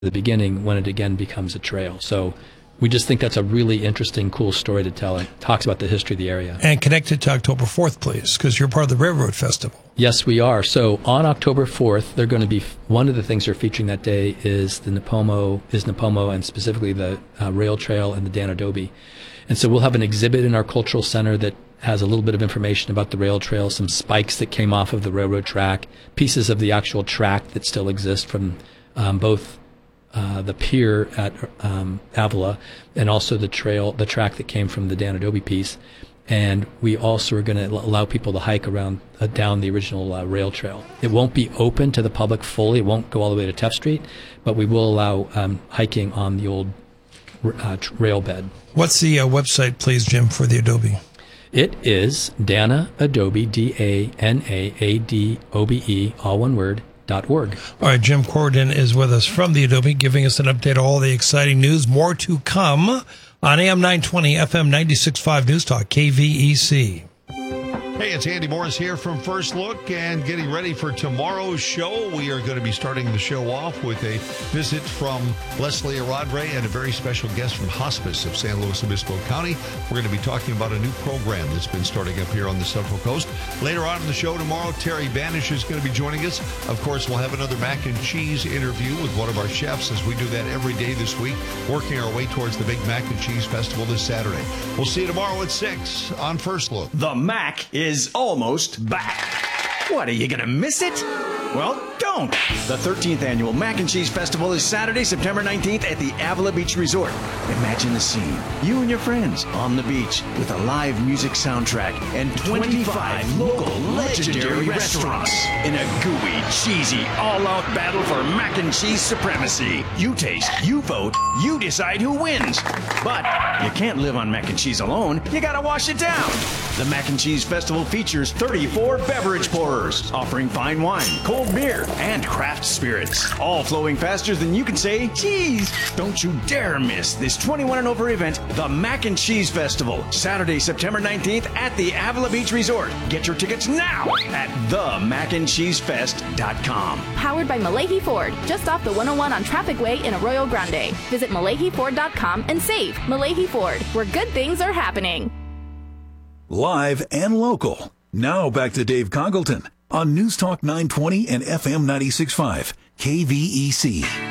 the beginning when it again becomes a trail. So we just think that's a really interesting, cool story to tell. It talks about the history of the area. And connect it to October 4th, please, because you're part of the Railroad Festival. Yes, we are. So on October 4th, they're going to be, one of the things they're featuring that day is Nipomo, and specifically the rail trail and the Dan Adobe. And so we'll have an exhibit in our cultural center that has a little bit of information about the rail trail, some spikes that came off of the railroad track, pieces of the actual track that still exist from both the pier at Avila and also the track that came from the Dan Adobe piece. And we also are going to allow people to hike around down the original rail trail. It won't be open to the public fully. It won't go all the way to Teff Street, but we will allow hiking on the old rail bed. What's the website, please, Jim, for the Adobe? It is Dana Adobe, DANAADOBE, all one word, .org. All right, Jim Corridan is with us from the Adobe, giving us an update of all the exciting news. More to come on AM 920, FM 96.5 News Talk, KVEC. Hey, it's Andy Morris here from First Look and getting ready for tomorrow's show. We are going to be starting the show off with a visit from Leslie Aradre and a very special guest from Hospice of San Luis Obispo County. We're going to be talking about a new program that's been starting up here on the Central Coast. Later on in the show tomorrow, Terry Banish is going to be joining us. Of course, we'll have another mac and cheese interview with one of our chefs as we do that every day this week, working our way towards the big Mac and Cheese Festival this Saturday. We'll see you tomorrow at 6 on First Look. The Mac is almost back. What, are you going to miss it? Well, don't. The 13th Annual Mac and Cheese Festival is Saturday, September 19th at the Avila Beach Resort. Imagine the scene. You and your friends on the beach with a live music soundtrack and 25 local legendary restaurants in a gooey, cheesy, all-out battle for mac and cheese supremacy. You taste, you vote, you decide who wins. But you can't live on mac and cheese alone. You gotta wash it down. The Mac and Cheese Festival features 34 beverage pourers offering fine wine, cold beer, and craft spirits, all flowing faster than you can say cheese. Don't you dare miss this 21 and over event, the Mac and Cheese Festival, Saturday, September 19th at the Avila Beach Resort. Get your tickets now at themacandcheesefest.com. Powered by Malahi Ford, just off the 101 on Traffic Way in Arroyo Grande. Visit MalahiFord.com and save. Malahi Ford, where good things are happening. Live and local. Now back to Dave Congleton on News Talk 920 and FM 96.5, KVEC.